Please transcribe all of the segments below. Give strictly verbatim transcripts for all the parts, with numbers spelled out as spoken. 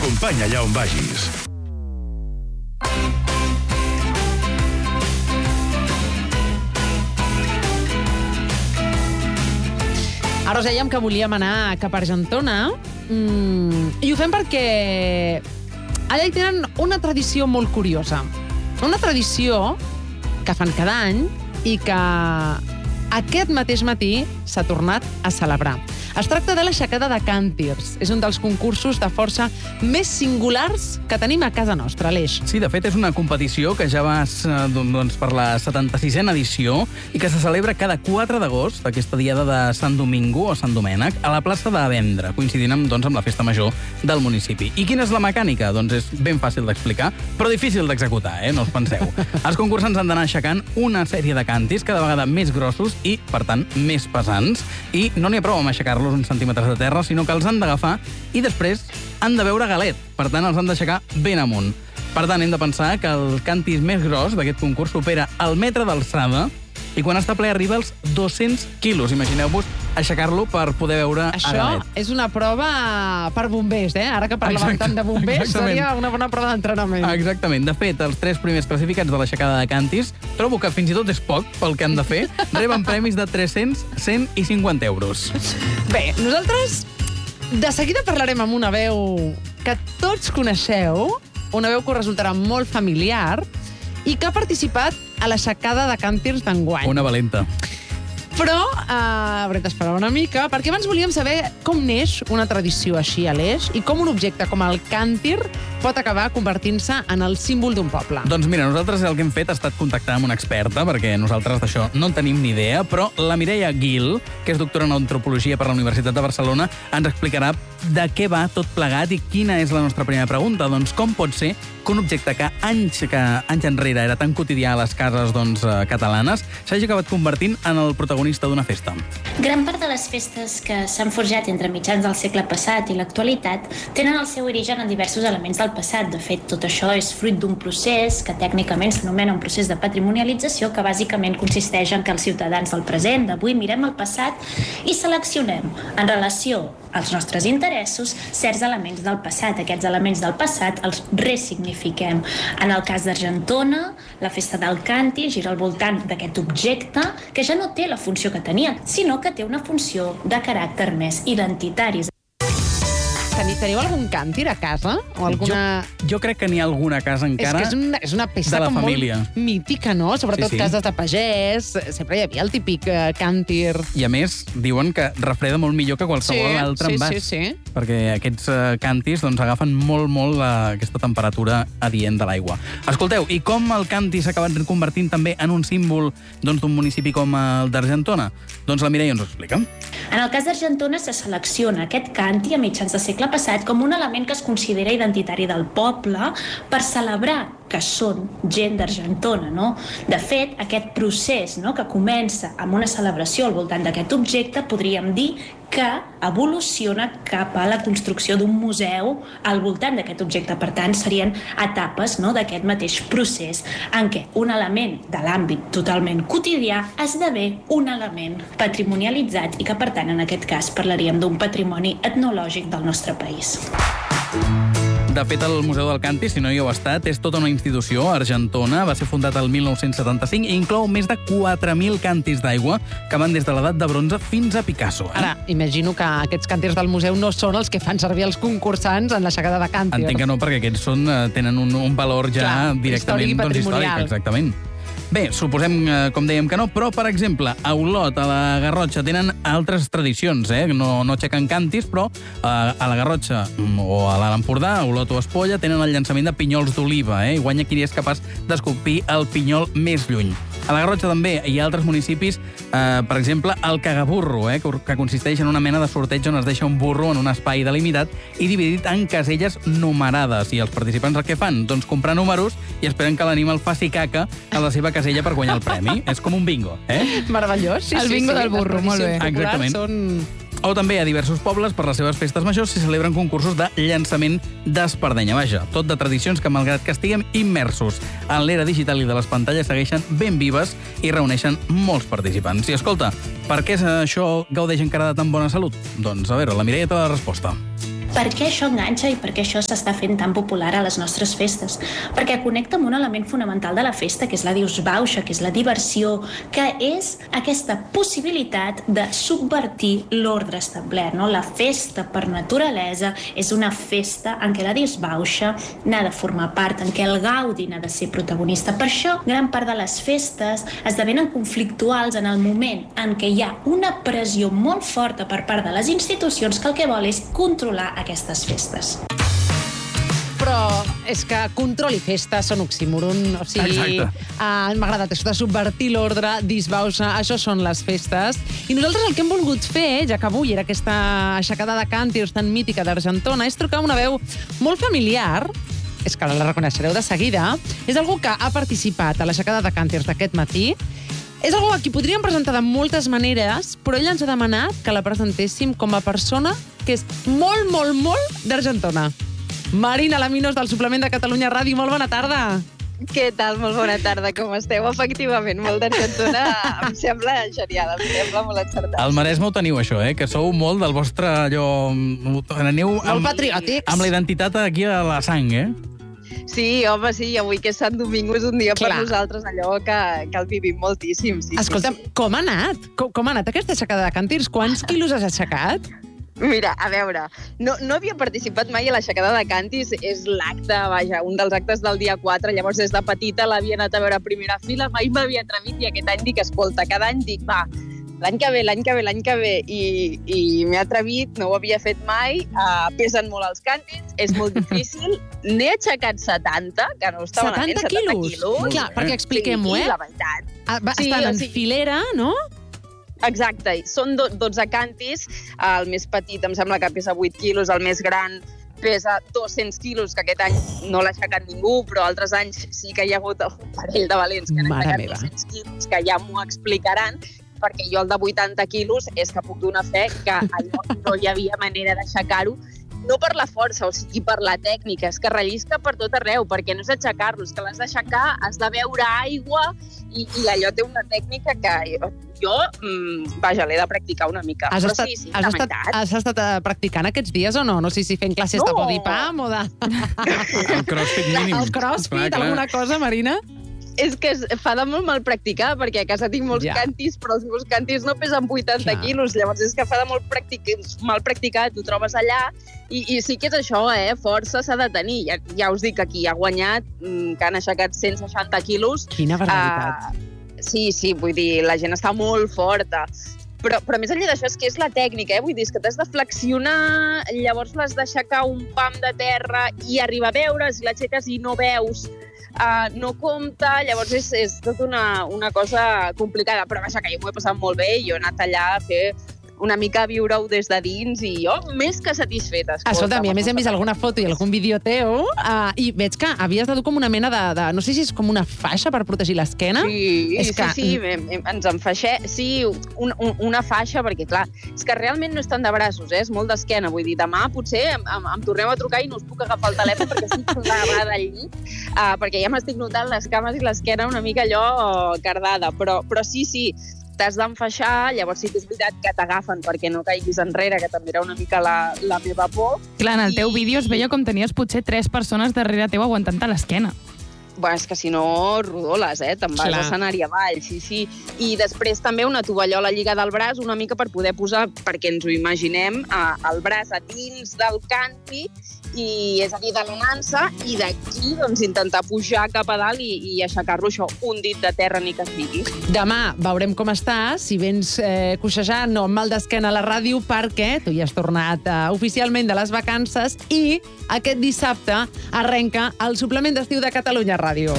t'acompanya allà on vagis. Ara us dèiem que volíem anar cap a Argentona mm, i ho fem perquè allà hi tenen una tradició molt curiosa. Una tradició que fan cada any i que aquest mateix matí s'ha tornat a celebrar. Es tracta de l'aixecada de càntirs. És un dels concursos de força més singulars que tenim a casa nostra, Aleix. Sí, de fet, és una competició que ja va doncs, per la setanta-sisena edició i que se celebra cada quatre d'agost, aquesta diada de Sant Domingo o Sant Domènec, a la plaça de Vendre, coincidint amb, doncs, amb la festa major del municipi. I quina és la mecànica? Doncs és ben fàcil d'explicar, però difícil d'executar, eh? No us penseu. Els concursants han d'anar aixecant una sèrie de càntirs, cada vegada més grossos i, per tant, més pesants. I no n'hi ha prou amb aixecar-los uns centímetres de terra, sinó que els han d'agafar i després han de veure galet. Per tant, els han d'aixecar ben amunt. Per tant, hem de pensar que el càntir més gros d'aquest concurs supera el metre d'alçada i quan està ple arriba als dos-cents quilos. Imagineu-vos aixecar-lo per poder veure Això a galet. és una prova per bombers, eh? Ara que parlàvem tant de bombers, Exactament. seria una bona prova d'entrenament. Exactament. De fet, els tres primers classificats de l'aixecada de càntirs, trobo que fins i tot és poc pel que han de fer, reben premis de tres-cents, cent i cinquanta euros. Bé, nosaltres de seguida parlarem amb una veu que tots coneixeu, una veu que us resultarà molt familiar i que ha participat a l'aixecada de càntirs d'enguany. Una valenta. Però eh, haurem d'esperar una mica, perquè abans volíem saber com neix una tradició així a l'Eix i com un objecte com el càntir pot acabar convertint-se en el símbol d'un poble. Doncs mira, nosaltres el que hem fet ha estat contactar amb una experta, perquè nosaltres d'això no en tenim ni idea, però la Mireia Gil, que és doctora en antropologia per la Universitat de Barcelona, ens explicarà de què va tot plegat i quina és la nostra primera pregunta. Doncs com pot ser que un objecte que anys, que anys enrere era tan quotidià a les cases doncs, catalanes s'hagi acabat convertint en el protagonista d'una festa? Gran part de les festes que s'han forjat entre mitjans del segle passat i l'actualitat tenen el seu origen en diversos elements del passat. De fet, tot això és fruit d'un procés que tècnicament s'anomena un procés de patrimonialització, que bàsicament consisteix en que els ciutadans del present, d'avui, mirem el passat i seleccionem en relació als nostres interessos certs elements del passat. Aquests elements del passat els ressignifiquem. En el cas d'Argentona, la festa del càntir gira al voltant d'aquest objecte que ja no té la funció que tenia, sinó que té una funció de caràcter més identitari. Teniu, teniu algun càntir a casa? O alguna... Jo, jo crec que n'hi ha alguna casa encara és que és una, és una peça de la com família. Molt mítica, no? Sobretot Sí, sí. cases de pagès. Sempre hi havia el típic eh, càntir. I a més, diuen que refreda molt millor que qualsevol Sí, altre sí, envàs. sí, sí. Perquè aquests uh, càntirs doncs, agafen molt, molt la, aquesta temperatura adient de l'aigua. Escolteu, i com el càntir s'ha acabat convertint també en un símbol d'un doncs, municipi com el d'Argentona? Doncs la Mireia ens ho explica. En el cas d'Argentona se selecciona aquest càntir a mitjans del segle passat com un element que es considera identitari del poble per celebrar que són gent d'Argentona, no? De fet, aquest procés, no?, que comença amb una celebració al voltant d'aquest objecte, podríem dir que evoluciona cap a la construcció d'un museu al voltant d'aquest objecte. Per tant, serien etapes, no?, d'aquest mateix procés en què un element de l'àmbit totalment quotidià esdevé un element patrimonialitzat i que, per tant, en aquest cas parlaríem d'un patrimoni etnològic del nostre país. De fet, el Museu del Càntir, si no hi heu estat, és tota una institució a Argentona. Va ser fundat el mil nou-cents setanta-cinc i inclou més de quatre mil càntirs d'aigua que van des de l'edat de bronze fins a Picasso. Eh? Ara, imagino que aquests càntirs del museu no són els que fan servir els concursants en l'aixecada de càntir. Entenc que no, perquè aquests són, tenen un, un valor ja Clar, directament històric i doncs, històric. patrimonial. Exactament. Bé, suposem, com dèiem, que no, però, per exemple, a Olot, a la Garrotxa, tenen altres tradicions, eh? No, no aixequen càntirs, però eh, a la Garrotxa o a l'Empordà, a Olot o Espolla, tenen el llançament de pinyols d'oliva, eh? I guanya qui és capaç d'esculpir el pinyol més lluny. A la Garrotxa també hi ha altres municipis, eh, per exemple, el cagaburro, eh, que consisteix en una mena de sorteig on es deixa un burro en un espai delimitat i dividit en caselles numerades. I els participants el que fan? Doncs comprar números i esperen que l'animal faci caca a la seva casella per guanyar el premi. És com un bingo, eh? Meravellós. Sí, El sí, bingo sí. del burro, Les molt bé. tradicions populars Exactament. Són... O també a diversos pobles, per les seves festes majors, s'hi celebren concursos de llançament d'espardenya. Vaja, tot de tradicions que, malgrat que estiguem immersos en l'era digital i de les pantalles, segueixen ben vives i reuneixen molts participants. I escolta, per què això gaudeix encara de tan bona salut? Doncs, a veure, la Mireia té la resposta. Per què això enganxa i per què això s'està fent tan popular a les nostres festes? Perquè connecta amb un element fonamental de la festa, que és la disbauxa, que és la diversió, que és aquesta possibilitat de subvertir l'ordre establert. No? La festa, per naturalesa, és una festa en què la disbauxa n'ha de formar part, en què el gaudi n'ha de ser protagonista. Per això, gran part de les festes esdevenen conflictuals en el moment en què hi ha una pressió molt forta per part de les institucions que el que vol és controlar aquestes festes. Però és que control i festa són oxímoron. O sigui, uh, m'ha agradat això de subvertir l'ordre, disbauxa, això són les festes. I nosaltres el que hem volgut fer, ja que avui era aquesta aixecada de càntirs tan mítica d'Argentona, és trucar una veu molt familiar, és que la reconeixereu de seguida, és algú que ha participat a l'aixecada de càntirs d'aquest matí. És algú a qui podríem presentar de moltes maneres, però ell ens ha demanat que la presentéssim com a persona que és molt, molt, molt d'Argentona. Marina Laminos, del Suplement de Catalunya Ràdio, molt bona tarda. Què tal? Molt bona tarda, com esteu? Efectivament, molt d'Argentona em sembla genial, em sembla molt encertat. Al Maresme ho teniu, això, eh? Que sou molt del vostre, allò... Aneu amb, molt patriòtics. Amb la identitat aquí a la sang, eh? Sí, home, sí, avui que és Sant Domingo és un dia Clar. per nosaltres allò que, que el vivim moltíssim. Sí, Escolta'm, sí, sí. com ha anat? Com, com ha anat aquesta aixecada de càntirs? Quants quilos has aixecat? Mira, a veure, no, no havia participat mai a l'aixecada de càntirs, és l'acte, vaja, un dels actes del dia quatre, llavors des de petita l'havia anat a veure a primera fila, mai m'havia atrevit i aquest any dic, escolta, cada any dic, va, l'any que ve, l'any que ve, l'any que ve, i, i m'he atrevit, no ho havia fet mai, uh, pesen molt els càntirs, és molt difícil, n'he aixecat setanta, que no està malament, setanta quilos. quilos. Clar, perquè expliquem-ho, sí, eh? la veritat. Ah, va, sí, estan en sí. filera, no? Exacte, són dotze càntirs, el més petit em sembla que pesa vuit quilos, el més gran pesa dos-cents quilos, que aquest any no l'ha aixecat ningú, però altres anys sí que hi ha hagut un parell de valents que han aixecat dos-cents quilos, que ja m'ho explicaran, perquè jo el de vuitanta quilos és que puc donar fe que allò no hi havia manera d'aixecar-ho, no per la força, o sigui, per la tècnica, és que rellisca per tot arreu, perquè no és aixecar-lo, és que l'has d'aixecar, has de beure aigua, i, i allò té una tècnica que jo, mm, vaja, l'he de practicar una mica. Has Però estat, sí, sí, has estat, has estat practicant aquests dies o no? No sé si fent classes no. de body pump o de... El crossfit mínim. El crossfit, clar, clar. Alguna cosa, Marina? És que es fa de molt mal practicar, perquè a casa tinc molts ja. càntirs, però els meus càntirs no pesen vuitanta Clar. quilos, llavors és que fa de molt practic... mal practicar, t'ho trobes allà, i, i sí que és això, eh? Força s'ha de tenir. Ja, ja us dic que aquí ha guanyat, que han aixecat cent seixanta quilos. Quina barbaritat. Uh, sí, sí, vull dir, la gent està molt forta. Però, però més enllà d'això és que és la tècnica, eh? Vull dir, és que t'has de flexionar, llavors l'has d'aixecar un pam de terra i arribar a veure, si l'aixeques i no veus, uh, no compta, llavors és, és tot una, una cosa complicada. Però vaja, que jo m'ho he passat molt bé i jo he anat allà a fer una mica a viure-ho des de dins i jo més que satisfeta. Escolta'm, i a més hem vist alguna foto i algun vídeo teu uh, i veig que havies de dur com una mena de, de... No sé si és com una faixa per protegir l'esquena. Sí, és sí, que... sí, ens enfaixem. Sí, un, un, una faixa, perquè clar, és que realment no és tant de braços, eh? És molt d'esquena. Vull dir, demà potser em, em, em torneu a trucar i no us puc agafar el telèfon perquè estic clavada al llit, uh, perquè ja m'estic notant les cames i l'esquena una mica allò cardada. Però, però sí, sí, t'has d'enfaixar, llavors sí que és veritat que t'agafen perquè no caiguis enrere, que també era una mica la, la meva por. Clar, en el teu I... vídeo es veia com tenies potser tres persones darrere teu aguantant-te l'esquena. Bueno, és que si no rodoles, eh? Te'n vas a escenari avall, sí, sí. I després també una tovallola lligada al braç, una mica per poder posar, perquè ens ho imaginem, el braç a dins del canti, i és a dir, de la nansa, i d'aquí doncs, intentar pujar cap a dalt i, i aixecar-lo això, un dit de terra ni que sigui. Demà veurem com estàs, si vens eh, coixejant o amb mal d'esquena a la ràdio, perquè tu ja has tornat eh, oficialment de les vacances i aquest dissabte arrenca el Suplement d'Estiu de Catalunya Ràdio.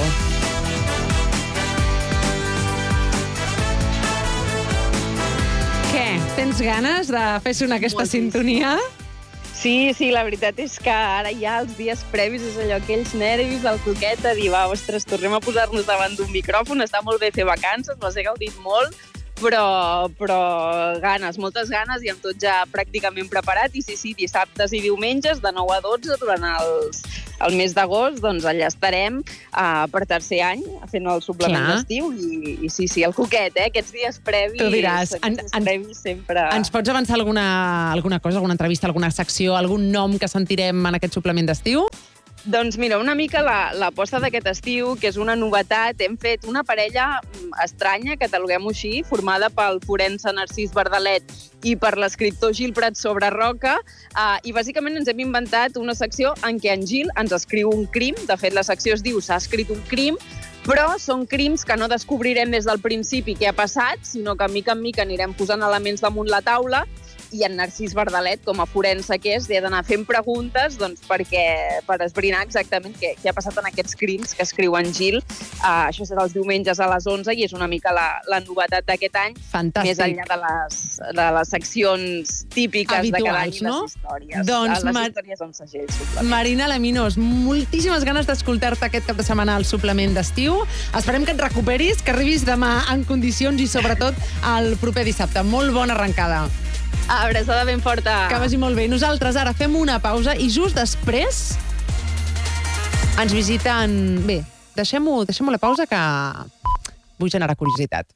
Què? Tens ganes de fer sonar aquesta Moltíssim. sintonia? Sí, sí, la veritat és que ara ja els dies previs és allò, aquells nervis, el coquet, a dir, va, ostres, tornem a posar-nos davant d'un micròfon, està molt bé fer vacances, les he gaudit molt, però, però ganes, moltes ganes i amb tot ja pràcticament preparat. I sí, sí, dissabtes i diumenges de nou a dotze durant els, el mes d'agost, doncs allà estarem uh, per tercer any fent el suplement Clar. d'estiu i, i sí, sí, el coquet, eh? Aquests dies previs, Tu diràs, en, dies en, previs sempre... ens pots avançar alguna, alguna cosa, alguna entrevista, alguna secció, algun nom que sentirem en aquest suplement d'estiu? Doncs mira, una mica l'aposta d'aquest estiu, que és una novetat, hem fet una parella estranya, cataloguem-ho així, formada pel forense Narcís Verdalet i per l'escriptor Gil Prat sobre Roca, uh, i bàsicament ens hem inventat una secció en què en Gil ens escriu un crim, de fet la secció es diu S'ha escrit un crim, però són crims que no descobrirem des del principi què ha passat, sinó que mica en mica anirem posant elements damunt la taula, i en Narcís Verdalet, com a forense que és, li ha d'anar fent preguntes doncs, perquè, per esbrinar exactament què, què ha passat en aquests crims que escriu en Gil. Uh, això serà els diumenges a les onze i és una mica la, la novetat d'aquest any. Fantàstic. Més enllà de les, de les seccions típiques habituals, de cada any i no? les històries. Doncs, les Mar... històries amb segell, suplement. Marina Laminos, moltíssimes ganes d'escoltar-te aquest cap de setmana al suplement d'estiu. Esperem que et recuperis, que arribis demà en condicions i sobretot el proper dissabte. Molt bona arrencada. Abraçada ben forta. Que vagi molt bé. Nosaltres ara fem una pausa i just després ens visiten... Bé, deixem-ho deixem la pausa que vull generar curiositat.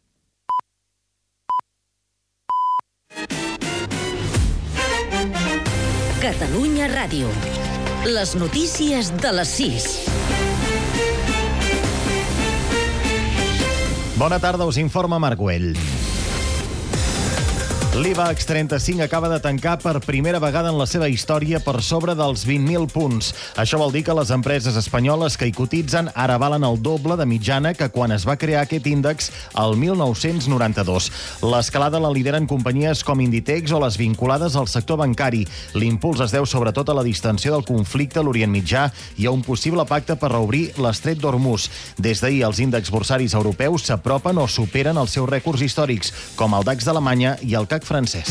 Catalunya Ràdio. Les notícies de les sis. Bona tarda, us informa Marc Güell. L'IBEX trenta-cinc acaba de tancar per primera vegada en la seva història per sobre dels vint mil punts. Això vol dir que les empreses espanyoles que hi cotitzen ara valen el doble de mitjana que quan es va crear aquest índex el mil nou-cents noranta-dos. L'escalada la lideren companyies com Inditex o les vinculades al sector bancari. L'impuls es deu sobretot a la distensió del conflicte a l'Orient Mitjà i a un possible pacte per reobrir l'estret d'Hormuz. Des d'ahir, els índexs borsaris europeus s'apropen o superen els seus rècords històrics, com el DAX d'Alemanya i el C A C francès.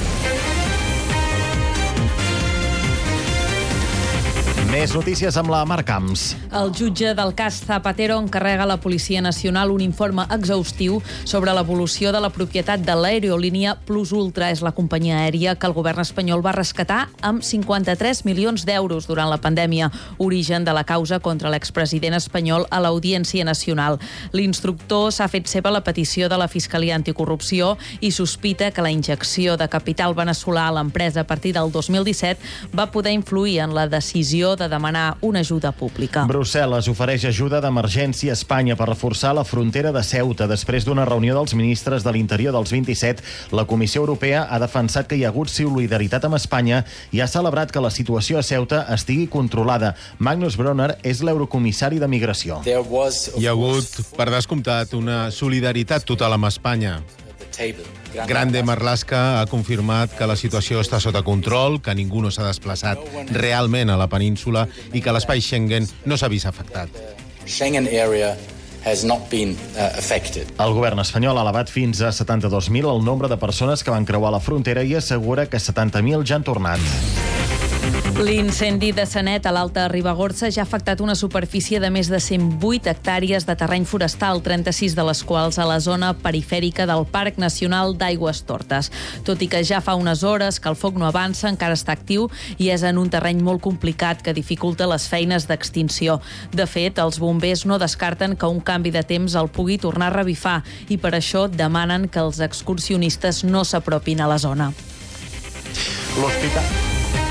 Més notícies amb la Mar Camps. El jutge del cas Zapatero encarrega a la Policia Nacional un informe exhaustiu sobre l'evolució de la propietat de l'aerolínia Plus Ultra. És la companyia aèria que el govern espanyol va rescatar amb cinquanta-tres milions d'euros durant la pandèmia, origen de la causa contra l'expresident espanyol a l'Audiència Nacional. L'instructor s'ha fet seva la petició de la Fiscalia Anticorrupció i sospita que la injecció de capital veneçolà a l'empresa a partir del dos mil disset va poder influir en la decisió de de demanar una ajuda pública. Brussel·les ofereix ajuda d'emergència a Espanya per reforçar la frontera de Ceuta. Després d'una reunió dels ministres de l'Interior dels vint-i-set, la Comissió Europea ha defensat que hi ha hagut solidaritat amb Espanya i ha celebrat que la situació a Ceuta estigui controlada. Magnus Bronner és l'eurocomissari de Migració. Hi ha hagut, per descomptat, una solidaritat total amb Espanya. Grande Marlaska ha confirmat que la situació està sota control, que ningú no s'ha desplaçat realment a la península i que l'espai Schengen no s'ha vist afectat. Schengen area has not been uh, affected. El govern espanyol ha elevat fins a setanta-dos mil el nombre de persones que van creuar la frontera i assegura que setanta mil ja han tornat. L'incendi de Sanet a l'Alta Ribagorça ja ha afectat una superfície de més de cent vuit hectàrees de terreny forestal, trenta-sis de les quals a la zona perifèrica del Parc Nacional d'Aigües Tortes. Tot i que ja fa unes hores que el foc no avança, encara està actiu i és en un terreny molt complicat que dificulta les feines d'extinció. De fet, els bombers no descarten que un canvi de temps el pugui tornar a revifar i per això demanen que els excursionistes no s'apropin a la zona. L'hospital...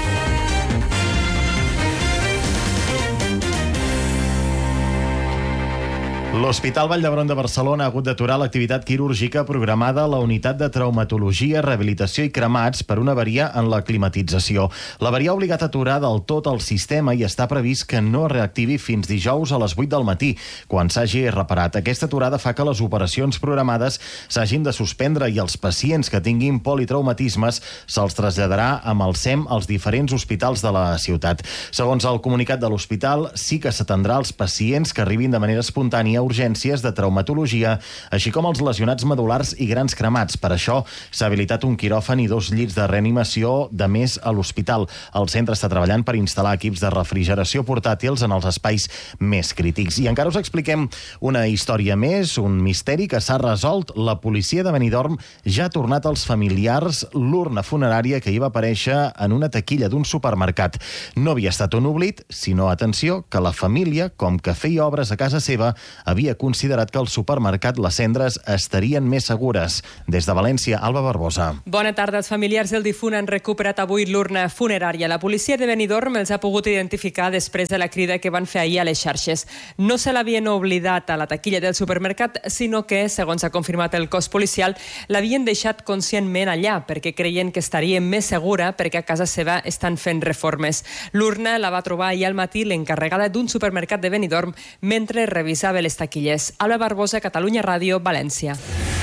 L'Hospital Vall d'Hebron de Barcelona ha hagut d'aturar l'activitat quirúrgica programada a la unitat de traumatologia, rehabilitació i cremats per una avaria en la climatització. L'avaria ha obligat a aturar del tot el sistema i està previst que no es reactivi fins dijous a les vuit del matí, quan s'hagi reparat. Aquesta aturada fa que les operacions programades s'hagin de suspendre i els pacients que tinguin politraumatismes se'ls traslladarà amb el S E M als diferents hospitals de la ciutat. Segons el comunicat de l'hospital, sí que s'atendrà als pacients que arribin de manera espontània a urgències de traumatologia, així com els lesionats medul·lars i grans cremats. Per això s'ha habilitat un quiròfan i dos llits de reanimació de més a l'hospital. El centre està treballant per instal·lar equips de refrigeració portàtils en els espais més crítics. I encara us expliquem una història més, un misteri que s'ha resolt. La policia de Benidorm ja ha tornat als familiars l'urna funerària que hi va aparèixer en una taquilla d'un supermercat. No havia estat un oblit, sinó, atenció, que la família, com que feia obres a casa seva, havia considerat que al supermercat les cendres estarien més segures. Des de València, Alba Barbosa. Bona tarda. Els familiars del difunt han recuperat avui l'urna funerària. La policia de Benidorm els ha pogut identificar després de la crida que van fer ahir a les xarxes. No se l'havien oblidat a la taquilla del supermercat, sinó que, segons ha confirmat el cos policial, l'havien deixat conscientment allà perquè creien que estaria més segura perquè a casa seva estan fent reformes. L'urna la va trobar ahir al matí l'encarregada d'un supermercat de Benidorm mentre revisava les taquilles. Alba Barbosa, Catalunya Ràdio, València.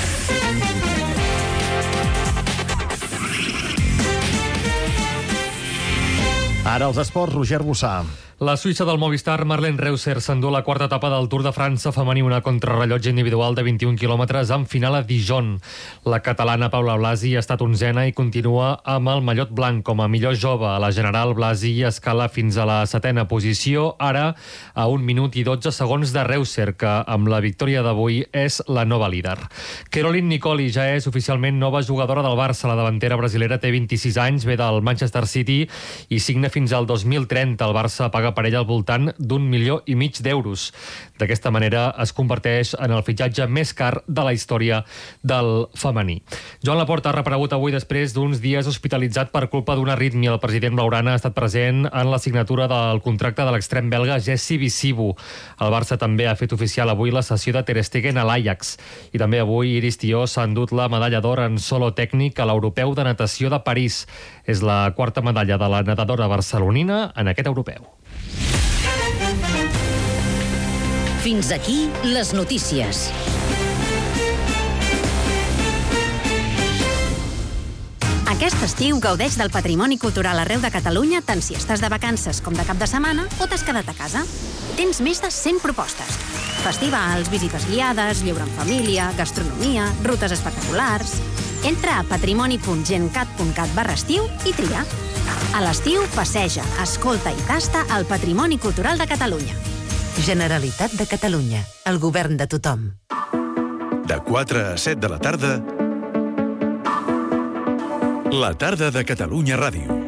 Ara els esports, Roger Bossà. La suïssa del Movistar, Marlene Reusser, s'endú la quarta etapa del Tour de França femení, una contrarrellotge individual de vint-i-un quilòmetres amb final a Dijon. La catalana Paula Blasi ha estat onzena i continua amb el mallot blanc com a millor jove. A la general, Blasi escala fins a la setena posició, ara a un minut i dotze segons de Reusser, que amb la victòria d'avui és la nova líder. Caroline Nicoli ja és oficialment nova jugadora del Barça. La davantera brasilera té vint-i-sis anys, ve del Manchester City i signa fins al dos mil trenta. El Barça paga per ella al voltant d'un milió i mig d'euros. D'aquesta manera es converteix en el fitxatge més car de la història del femení. Joan Laporta ha reaparegut avui després d'uns dies hospitalitzat per culpa d'una arrítmia. El president blaugrana ha estat present en la signatura del contracte de l'extrem belga Jesse Visibu. El Barça també ha fet oficial avui la cessió de Ter Stegen a l'Ajax. I també avui Iris Tió s'ha endut la medalla d'or en solo tècnic a l'Europeu de Natació de París. És la quarta medalla de la nedadora barcelonina en aquest europeu. Fins aquí les notícies. Aquest estiu gaudeix del patrimoni cultural arreu de Catalunya, tant si estàs de vacances com de cap de setmana o t'has quedat a casa. Tens més de cent propostes. Festivals, visites guiades, lleure en família, gastronomia, rutes espectaculars... Entra a patrimoni punt gencat punt cat barra estiu i tria. A l'estiu, passeja, escolta i tasta el patrimoni cultural de Catalunya. Generalitat de Catalunya. El govern de tothom. De quatre a set de la tarda, la tarda de Catalunya Ràdio.